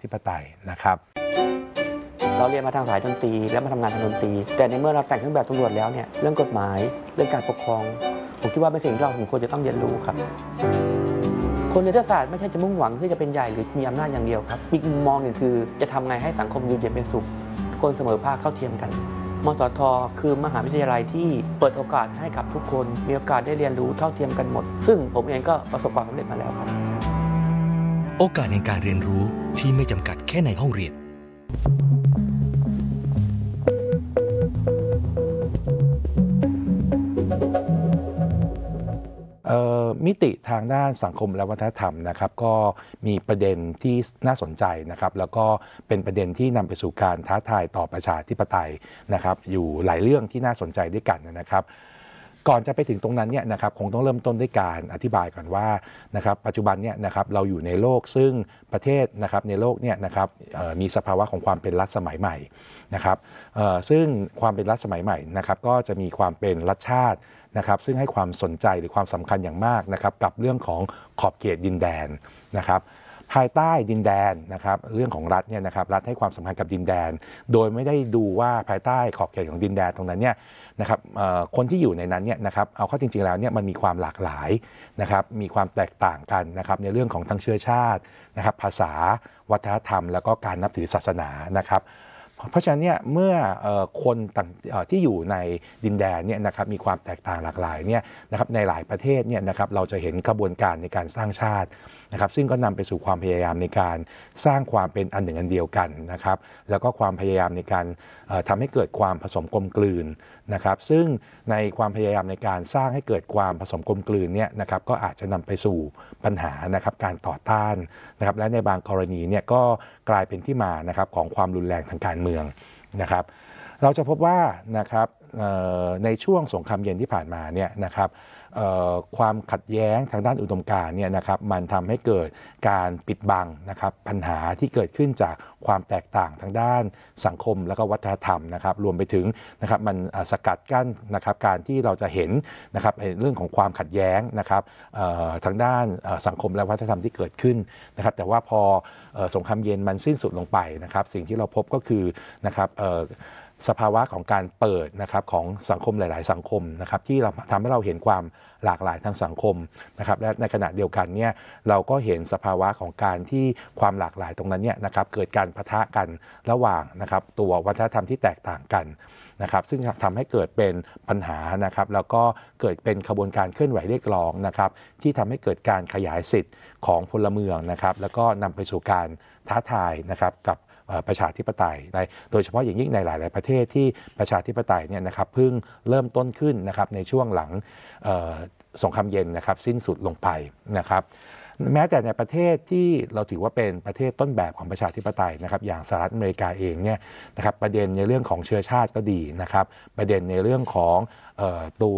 ธิปไตยนะครับเราเรียนมาทางสายดนตรีแล้วมาทำงานทางดนตรีแต่ในเมื่อเราแต่งเครื่องแบบตำรวจแล้วเนี่ยเรื่องกฎหมายเรื่องการปกครองผมคิดว่าเป็นสิ่งที่เราสมควรจะต้องเรียนรู้ครับคนในรัฐศาสตร์ไม่ใช่จะมุ่งหวังที่จะเป็นใหญ่หรือมีอำนาจอย่างเดียวครับอีกมุมมองหนึ่งคือจะทำไงให้สังคมอยู่เย็นเป็นสุขทุกคนเสมอภาคเท่าเทียมกันมสท.คือมหาวิทยาลัยที่เปิดโอกาสให้กับทุกคนมีโอกาสได้เรียนรู้เท่าเทียมกันหมดซึ่งผมเองก็ประสบความสำเร็จมาแล้วครับโอกาสในการเรียนรู้ที่ไม่จำกัดแค่ในห้องเรียนมิติทางด้านสังคมและวัฒนธรรมนะครับก็มีประเด็นที่น่าสนใจนะครับแล้วก็เป็นประเด็นที่นำไปสู่การท้าทายต่อประชาธิปไตยนะครับอยู่หลายเรื่องที่น่าสนใจด้วยกันนะครับก่อนจะไปถึงตรงนั้นเนี่ยนะครับคงต้องเริ่มต้นด้วยการอธิบายก่อนว่านะครับปัจจุบันเนี่ยนะครับเราอยู่ในโลกซึ่งประเทศนะครับในโลกเนี่ยนะครับมีสภาวะของความเป็นรัฐสมัยใหม่นะครับซึ่งความเป็นรัฐสมัยใหม่นะครับก็จะมีความเป็นรัฐชาตินะครับซึ่งให้ความสนใจหรือความสำคัญอย่างมากนะครับกับเรื่องของขอบเขตดินแดนนะครับภายใต้ดินแดนนะครับเรื่องของรัฐเนี่ยนะครับรัฐให้ความสำคัญกับดินแดนโดยไม่ได้ดูว่าภายใต้ขอบเขตของดินแดนตรงนั้นเนี่ยนะครับคนที่อยู่ในนั้นเนี่ยนะครับเอาเข้าจริงๆแล้วเนี่ยมันมีความหลากหลายนะครับมีความแตกต่างกันนะครับในเรื่องของทั้งเชื้อชาตินะครับภาษาวัฒนธรรมแล้วก็การนับถือศาสนานะครับเพราะฉะนั้นเนี่ยเมื่อคนต่างที่อยู่ในดินแดนเนี่ยนะครับมีความแตกต่างหลากหลายเนี่ยนะครับในหลายประเทศเนี่ยนะครับเราจะเห็นกระบวนการในการสร้างชาตินะครับซึ่งก็นำไปสู่ความพยายามในการสร้างความเป็นอันหนึ่งอันเดียวกันนะครับแล้วก็ความพยายามในการทำให้เกิดความผสมกลมกลืนนะครับซึ่งในความพยายามในการสร้างให้เกิดความผสมกลมกลืนเนี่ยนะครับก็อาจจะนำไปสู่ปัญหานะครับการต่อต้านนะครับและในบางกรณีเนี่ยก็กลายเป็นที่มานะครับของความรุนแรงทางการเมืองนะครับเราจะพบว่านะครับในช่วงสงครามเย็นที่ผ่านมาเนี่ยนะครับความขัดแย้งทางด้านอุดมการณ์เนี่ยนะครับมันทำให้เกิดการปิดบังนะครับปัญหาที่เกิดขึ้นจากความแตกต่างทางด้านสังคมและก็วัฒนธรรมนะครับรวมไปถึงนะครับมันสกัดกั้นนะครับการที่เราจะเห็นนะครับเรื่องของความขัดแย้งนะครับทางด้านสังคมและวัฒนธรรมที่เกิดขึ้นนะครับแต่ว่าพอสงครามเย็นมันสิ้นสุดลงไปนะครับสิ่งที่เราพบก็คือนะครับสภาวะของการเปิดนะครับของสังคมหลายๆสังคมนะครับที่เราทำให้เราเห็นความหลากหลายทางสังคมนะครับและในขณะเดียวกันเนี่ยเราก็เห็นสภาวะของการที่ความหลากหลายตรงนั้นเนี่ยนะครับเกิดการปะทะกันระหว่างนะครับตัววัฒนธรรมที่แตกต่างกันนะครับซึ่งทำให้เกิดเป็นปัญหานะครับแล้วก็เกิดเป็นขบวนการเคลื่อนไหวเรียกร้องนะครับที่ทำให้เกิดการขยายสิทธิ์ของพลเมืองนะครับแล้วก็นำไปสู่การท้าทายนะครับกับประชาธิปไตยโดยเฉพาะอย่างยิ่งในหลายๆประเทศที่ประชาธิปไตยเนี่ยนะครับเพิ่งเริ่มต้นขึ้นนะครับในช่วงหลังสงครามเย็นนะครับสิ้นสุดลงไปนะครับแม้แต่ในประเทศที่เราถือว่าเป็นประเทศต้นแบบของประชาธิปไตยนะครับอย่างสหรัฐอเมริกาเองเนี่ยนะครับประเด็นในเรื่องของเชื้อชาติก็ดีนะครับประเด็นในเรื่องของตัว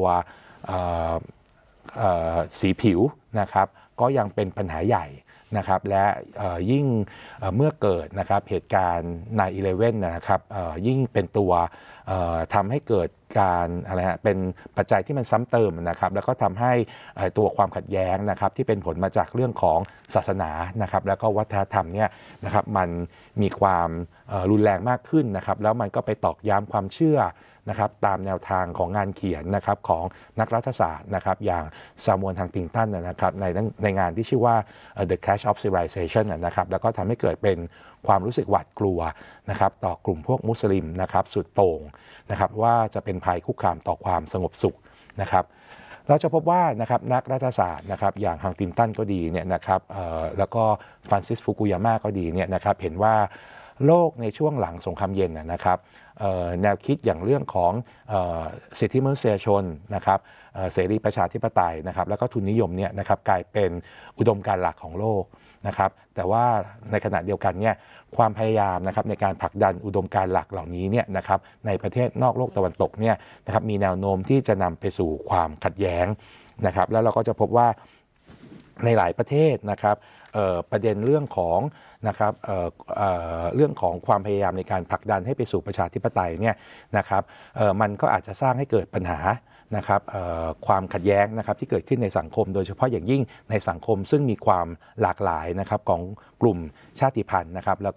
สีผิวนะครับก็ยังเป็นปัญหาใหญ่นะครับและยิ่งเมื่อเกิดนะครับเหตุการณ์ 9/11 นะครับยิ่งเป็นตัวทำให้เกิดการอะไรฮะเป็นปัจจัยที่มันซ้ำเติมนะครับแล้วก็ทำให้ตัวความขัดแย้งนะครับที่เป็นผลมาจากเรื่องของศาสนานะครับแล้วก็วัฒนธรรมเนี่ยนะครับมันมีความรุนแรงมากขึ้นนะครับแล้วมันก็ไปตอกย้ำความเชื่อนะครับตามแนวทางของงานเขียนนะครับของนักรัฐศาสตร์นะครับอย่างซามูเอล ฮังติงตันนะครับในงานที่ชื่อว่า The Clash of Civilization นะครับแล้วก็ทำให้เกิดเป็นความรู้สึกหวาดกลัวนะครับต่อกลุ่มพวกมุสลิมนะครับสุดโต่งนะครับว่าจะเป็นภัยคุกคามต่อความสงบสุขนะครับเราจะพบว่านะครับนักรัฐศาสตร์นะครับอย่างฮังติงตันก็ดีเนี่ยนะครับแล้วก็ฟรานซิสฟุกุยาม่าก็ดีเนี่ยนะครับเห็นว่าโลกในช่วงหลังสงครามเย็นนะครับแนวคิดอย่างเรื่องของสิทธิมนุษยชนนะครับเสรีประชาธิปไตยนะครับแล้วก็ทุนนิยมเนี่ยนะครับกลายเป็นอุดมการณ์หลักของโลกนะครับแต่ว่าในขณะเดียวกันเนี่ยความพยายามนะครับในการผลักดันอุดมการณ์หลักเหล่านี้เนี่ยนะครับในประเทศนอกโลกตะวันตกเนี่ยนะครับมีแนวโน้มที่จะนำไปสู่ความขัดแย้งนะครับแล้วเราก็จะพบว่าในหลายประเทศนะครับประเด็นเรื่องของนะครับเรื่องของความพยายามในการผลักดันให้ไปสู่ประชาธิปไตยเนี่ยนะครับมันก็อาจจะสร้างให้เกิดปัญหานะครับความขัดแย้งนะครับที่เกิดขึ้นในสังคมโดยเฉพาะอย่างยิ่งในสังคมซึ่งมีความหลากหลายนะครับของกลุ่มชาติพันธุ์นะครับแล้ว